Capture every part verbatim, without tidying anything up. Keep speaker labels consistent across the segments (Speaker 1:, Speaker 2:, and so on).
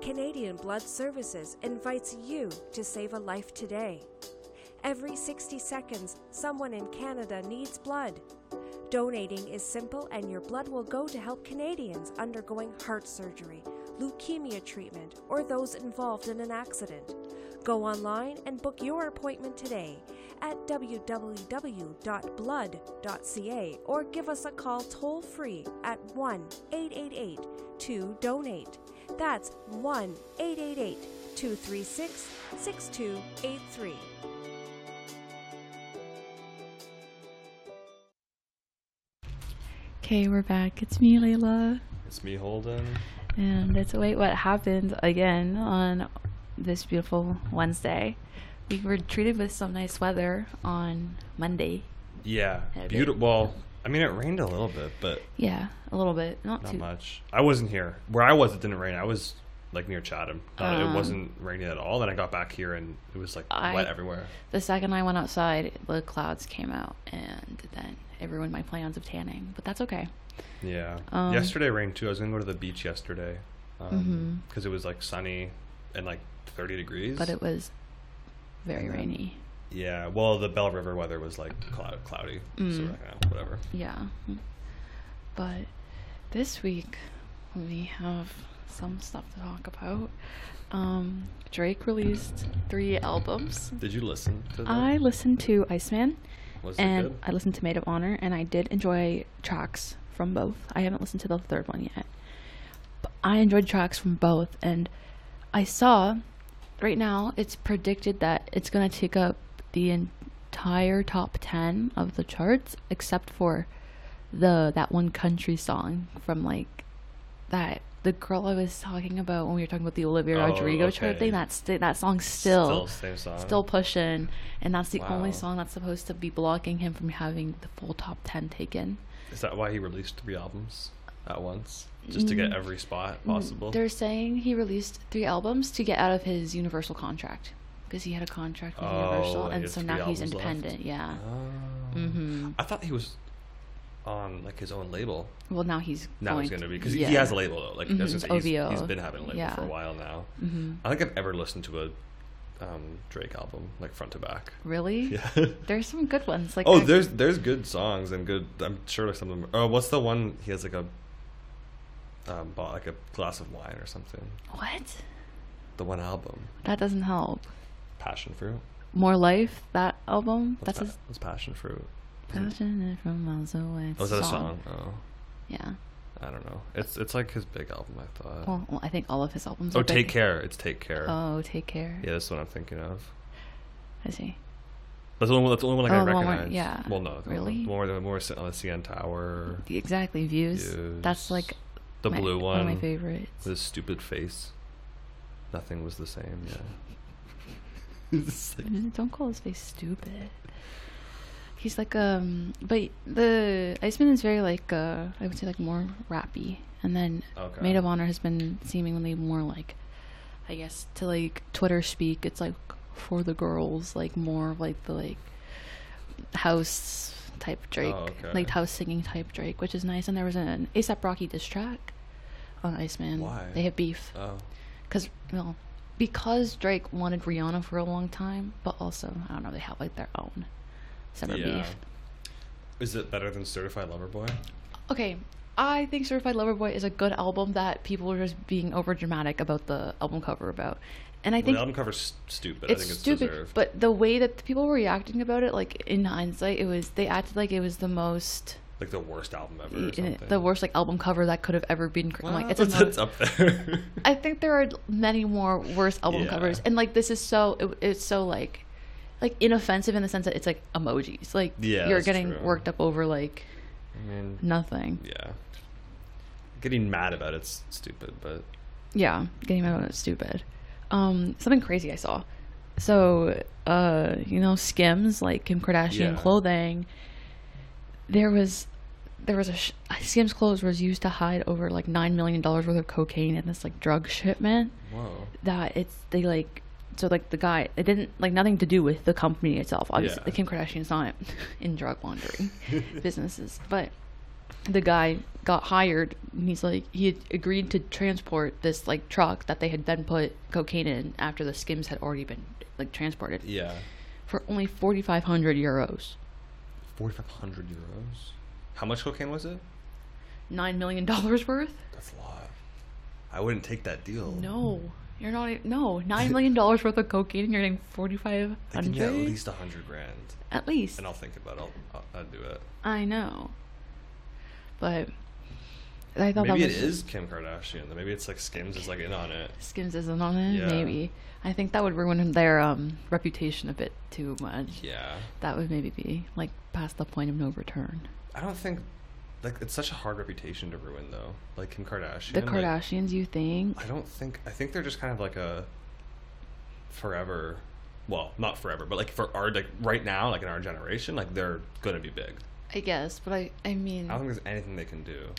Speaker 1: Canadian Blood Services invites you to save a life today. Every sixty seconds, someone in Canada needs blood. Donating is simple, and your blood will go to help Canadians undergoing heart surgery, leukemia treatment, or those involved in an accident. Go online and book your appointment today at w w w dot blood dot c a or give us a call toll-free at one eight eight eight two donate. That's one eight eight eight two three six six two eight three.
Speaker 2: Okay, we're back. It's me, Layla.
Speaker 3: It's me, Holden.
Speaker 2: And it's Wait What Happened again on this beautiful Wednesday. We were treated with some nice weather on Monday.
Speaker 3: Yeah, beautiful. Well, I mean, it rained a little bit, but
Speaker 2: yeah, a little bit, not,
Speaker 3: not
Speaker 2: too
Speaker 3: much. I wasn't here. Where I was, it didn't rain. I was like near Chatham. Uh,
Speaker 2: um,
Speaker 3: it wasn't raining at all. Then I got back here and it was like
Speaker 2: I,
Speaker 3: wet everywhere.
Speaker 2: The second I went outside, the clouds came out, and then it ruined my plans of tanning. But that's okay.
Speaker 3: Yeah.
Speaker 2: Um,
Speaker 3: yesterday rained too. I was gonna go to the beach yesterday because um,
Speaker 2: mm-hmm.
Speaker 3: it was like sunny and like thirty degrees.
Speaker 2: But it was very
Speaker 3: then,
Speaker 2: rainy.
Speaker 3: Yeah. Well, the Bell River weather was like cloud, cloudy.
Speaker 2: Mm.
Speaker 3: So like, oh, whatever.
Speaker 2: Yeah. But this week we have some stuff to talk about. Um, Drake released three albums.
Speaker 3: Did you listen to them?
Speaker 2: I listened to Iceman.
Speaker 3: Was
Speaker 2: and
Speaker 3: it good?
Speaker 2: I listened to Maid of Honor, and I did enjoy tracks from both. I haven't listened to the third one yet, but I enjoyed tracks from both. And I saw right now it's predicted that it's gonna take up the entire top ten of the charts, except for the that one country song from like that the girl I was talking about when we were talking about the Olivia
Speaker 3: Oh,
Speaker 2: Rodrigo
Speaker 3: okay.
Speaker 2: chart thing. That's st- that song's still
Speaker 3: Still same song.
Speaker 2: still pushing, and that's the
Speaker 3: Wow.
Speaker 2: only song that's supposed to be blocking him from having the full top ten taken.
Speaker 3: Is that why he released three albums at once? Just to get every spot possible?
Speaker 2: They're saying he released three albums to get out of his Universal contract, because he had a contract with
Speaker 3: Oh,
Speaker 2: Universal,
Speaker 3: he
Speaker 2: and
Speaker 3: has
Speaker 2: so
Speaker 3: three
Speaker 2: now he's
Speaker 3: albums
Speaker 2: independent.
Speaker 3: left?
Speaker 2: Yeah.
Speaker 3: Oh.
Speaker 2: Mm-hmm.
Speaker 3: I thought he was on like his own label.
Speaker 2: Well, now he's
Speaker 3: Now
Speaker 2: going
Speaker 3: he's going to be, because
Speaker 2: yeah.
Speaker 3: he has a label though. Like,
Speaker 2: Mhm,
Speaker 3: I was gonna say,
Speaker 2: O V O.
Speaker 3: he's, he's been having a label
Speaker 2: Yeah.
Speaker 3: for a while now.
Speaker 2: Mm-hmm.
Speaker 3: I don't think I've ever listened to a um, Drake album like front to back.
Speaker 2: Really?
Speaker 3: Yeah.
Speaker 2: There's some good ones. Like
Speaker 3: oh,
Speaker 2: I-
Speaker 3: there's there's good songs and good. I'm sure like some of them. Oh, what's the one he has like a um, bought like a glass of wine or something?
Speaker 2: What?
Speaker 3: The one album,
Speaker 2: That doesn't help.
Speaker 3: Passion Fruit.
Speaker 2: More Life, that album.
Speaker 3: What's
Speaker 2: That's
Speaker 3: pa-
Speaker 2: his.
Speaker 3: what's Passion Fruit? Is it-
Speaker 2: Passionate from miles away.
Speaker 3: Oh, is that a song? Oh,
Speaker 2: Yeah.
Speaker 3: I don't know. It's it's like his big album, I thought.
Speaker 2: Well, well, I think all of his albums.
Speaker 3: oh,
Speaker 2: are big.
Speaker 3: Take Care. It's Take Care.
Speaker 2: Oh, Take Care.
Speaker 3: Yeah, that's what I'm thinking of.
Speaker 2: I see.
Speaker 3: That's the only one. That's the only one like
Speaker 2: Oh,
Speaker 3: I
Speaker 2: the one where-
Speaker 3: recognize.
Speaker 2: yeah.
Speaker 3: Well, no. the
Speaker 2: Really?
Speaker 3: One more, the more on the C N Tower.
Speaker 2: Exactly. Views.
Speaker 3: Views.
Speaker 2: That's like
Speaker 3: The
Speaker 2: my,
Speaker 3: blue one.
Speaker 2: One of my favorites.
Speaker 3: With his stupid face. Nothing was the same. Yeah. It's like-
Speaker 2: Mm, Don't call his face stupid. He's like um, but the Iceman is very like uh, I would say like more rappy, and then
Speaker 3: Okay.
Speaker 2: Maid of Honor has been seemingly more like, I guess to like Twitter speak, it's like for the girls, like more of like the like house type Drake,
Speaker 3: Oh, okay.
Speaker 2: like house singing type Drake, which is nice. And there was an A$AP Rocky diss track on Iceman.
Speaker 3: Why?
Speaker 2: They have beef.
Speaker 3: Oh.
Speaker 2: Because, well, because Drake wanted Rihanna for a long time, but also, I don't know, they have like their own separate
Speaker 3: Yeah.
Speaker 2: beef.
Speaker 3: Is it better than Certified Lover Boy?
Speaker 2: Okay, I think Certified Lover Boy is a good album that people are just being over dramatic about the album cover about. And I
Speaker 3: Well,
Speaker 2: think
Speaker 3: the album cover's st- stupid.
Speaker 2: it's
Speaker 3: I think it's
Speaker 2: stupid,
Speaker 3: deserved.
Speaker 2: but the way that the people were reacting about it, like in hindsight, it was, they acted like it was the most,
Speaker 3: like the worst album ever. Or
Speaker 2: in
Speaker 3: something.
Speaker 2: it, the worst like album cover that could have ever been. cr- I'm
Speaker 3: Well,
Speaker 2: like, it's,
Speaker 3: it's,
Speaker 2: another-
Speaker 3: it's up there.
Speaker 2: I think there are many more worse album
Speaker 3: Yeah.
Speaker 2: covers, and like this is so it, it's so like like inoffensive in the sense that it's like emojis, like
Speaker 3: Yeah,
Speaker 2: you're
Speaker 3: that's
Speaker 2: getting
Speaker 3: true.
Speaker 2: worked up over like
Speaker 3: I mean,
Speaker 2: nothing.
Speaker 3: yeah. Getting mad about it's stupid, but
Speaker 2: Yeah, getting mad about it's stupid. Um, something crazy I saw. So, uh, you know, Skims, like Kim Kardashian
Speaker 3: Yeah.
Speaker 2: clothing. There was, there was a sh- Skims clothes was used to hide over like nine million dollars worth of cocaine in this like drug shipment.
Speaker 3: whoa.
Speaker 2: That it's they like so like the guy it didn't like nothing to do with the company itself. Obviously,
Speaker 3: Yeah.
Speaker 2: the Kim Kardashian's not in drug laundering businesses, but the guy got hired, and he's like, he had agreed to transport this like truck that they had then put cocaine in after the Skims had already been like transported
Speaker 3: Yeah.
Speaker 2: for only forty-five hundred euros.
Speaker 3: forty-five hundred euros. How much cocaine was it?
Speaker 2: Nine million dollars worth.
Speaker 3: That's a lot. I wouldn't take that deal.
Speaker 2: No, you're not. e- No, nine million dollars worth of cocaine, and you're getting forty-five
Speaker 3: I can get at
Speaker 2: hundred.
Speaker 3: least a hundred grand,
Speaker 2: At least.
Speaker 3: and I'll think about it. I'll, I'll, I'll do it.
Speaker 2: I know, but I thought
Speaker 3: Maybe
Speaker 2: that
Speaker 3: it
Speaker 2: was
Speaker 3: is Kim Kardashian. Maybe it's like Skims is like in on it.
Speaker 2: Skims isn't on it.
Speaker 3: Yeah.
Speaker 2: Maybe I think that would ruin their um reputation a bit too much.
Speaker 3: Yeah.
Speaker 2: That would maybe be like past the point of no return.
Speaker 3: I don't think like it's such a hard reputation to ruin though. Like Kim Kardashian.
Speaker 2: The
Speaker 3: like,
Speaker 2: Kardashians, you think?
Speaker 3: I don't think. I think they're just kind of like a forever. Well, not forever, but like for our like right now, like in our generation, like they're gonna be big.
Speaker 2: I guess, but I I mean
Speaker 3: I don't think there's anything they can do.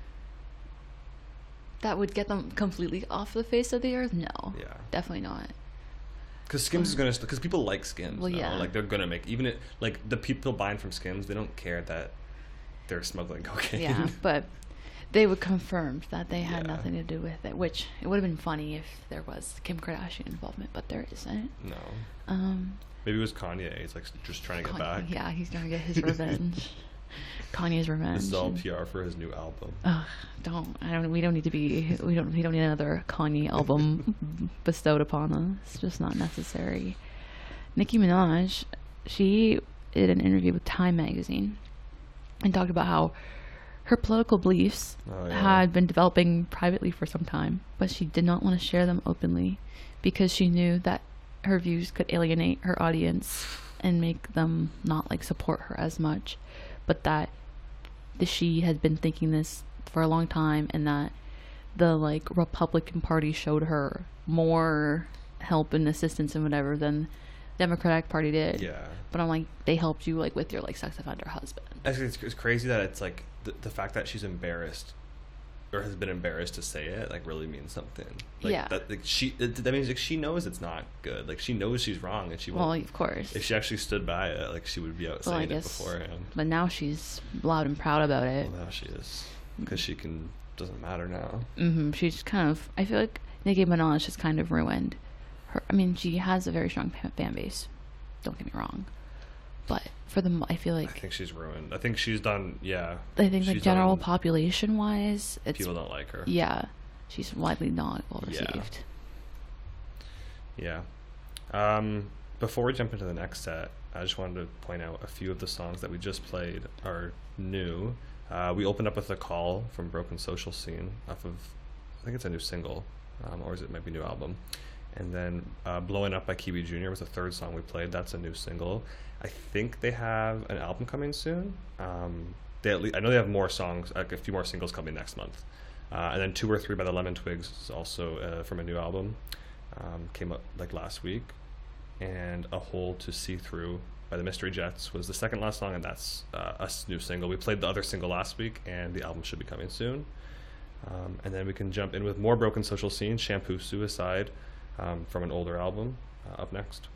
Speaker 2: that would get them completely off the face of the earth. No,
Speaker 3: Yeah.
Speaker 2: definitely not.
Speaker 3: Because Skims is gonna, because people like Skims.
Speaker 2: Well,
Speaker 3: now.
Speaker 2: yeah.
Speaker 3: Like they're gonna make even it like the people buying from Skims, they don't care that they're smuggling cocaine.
Speaker 2: Yeah, but they would confirm that they had
Speaker 3: Yeah.
Speaker 2: nothing to do with it, which it would have been funny if there was Kim Kardashian involvement, but there isn't.
Speaker 3: No.
Speaker 2: Um,
Speaker 3: Maybe it was Kanye. He's like just trying to get
Speaker 2: Kanye-
Speaker 3: back.
Speaker 2: Yeah, he's trying to get his revenge. Kanye's revenge.
Speaker 3: This is all P R for his new album.
Speaker 2: Ugh, don't I don't we don't need to be we don't we don't need another Kanye album bestowed upon us. It's just not necessary. Nicki Minaj, she did an interview with Time magazine and talked about how her political beliefs
Speaker 3: Oh, yeah.
Speaker 2: had been developing privately for some time, but she did not want to share them openly because she knew that her views could alienate her audience and make them not like support her as much, but that the, she had been thinking this for a long time, and that the like Republican Party showed her more help and assistance and whatever than Democratic Party did.
Speaker 3: Yeah.
Speaker 2: But I'm like, they helped you like with your like sex offender husband.
Speaker 3: Actually, it's, it's crazy that it's like the, the fact that she's embarrassed or has been embarrassed to say it like really means something. Like,
Speaker 2: Yeah.
Speaker 3: That like she it, that means like she knows it's not good. Like she knows she's wrong, and she
Speaker 2: Well,
Speaker 3: won't.
Speaker 2: of course.
Speaker 3: If she actually stood by it, like she would be out
Speaker 2: Well, I
Speaker 3: saying it
Speaker 2: guess-
Speaker 3: beforehand.
Speaker 2: But now she's loud and proud about it.
Speaker 3: Well, now she is, because she can. Doesn't matter now.
Speaker 2: hmm She's kind of. I feel like Nicki Minaj has kind of ruined her. I mean, she has a very strong fa- fan base. Don't get me wrong, but for the, mo- I feel
Speaker 3: I
Speaker 2: like
Speaker 3: think she's ruined. I think she's done. Yeah.
Speaker 2: I think like
Speaker 3: she's
Speaker 2: general
Speaker 3: done-
Speaker 2: population wise, it's
Speaker 3: People don't like her.
Speaker 2: yeah, she's widely not well
Speaker 3: Yeah.
Speaker 2: received.
Speaker 3: Yeah. Um, before we jump into the next set, I just wanted to point out a few of the songs that we just played are new. Uh, we opened up with a call from Broken Social Scene off of, I think it's a new single, um, or is it might be a new album. And then uh, Blowing Up by Kiwi Junior was the third song we played. That's a new single. I think they have an album coming soon. Um, they at least, I know they have more songs, like a few more singles coming next month. Uh, and then Two or Three by the Lemon Twigs is also uh, from a new album. Um, came up like last week. And A Hole to See Through by the Mystery Jets was the second last song, and that's uh, a s- new single. We played the other single last week, and the album should be coming soon. Um, and then we can jump in with more Broken Social Scene, Shampoo Suicide, um, from an older album, uh, up next.